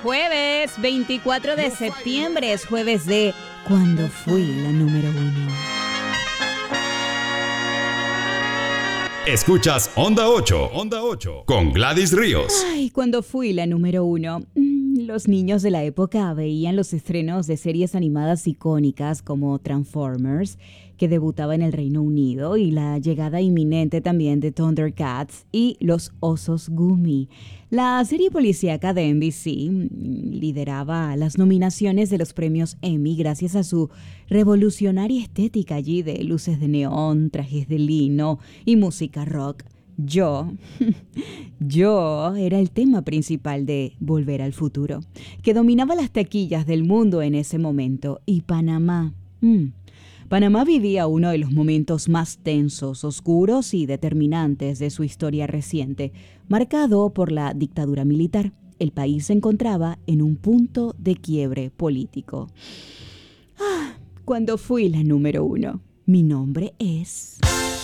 jueves 24 de septiembre, es jueves de Cuando fui la número uno. Escuchas Onda 8 con Gladys Ríos. Ay, cuando fui la número uno. Los niños de la época veían los estrenos de series animadas icónicas como Transformers, que debutaba en el Reino Unido, y la llegada inminente también de Thundercats y Los Osos Gummy. La serie policíaca de NBC lideraba las nominaciones de los premios Emmy gracias a su revolucionaria estética allí de luces de neón, trajes de lino y música rock. Yo era el tema principal de Volver al Futuro, que dominaba las taquillas del mundo en ese momento. Y Panamá. Panamá vivía uno de los momentos más tensos, oscuros y determinantes de su historia reciente, marcado por la dictadura militar. El país se encontraba en un punto de quiebre político. Cuando fui la número uno. Mi nombre es...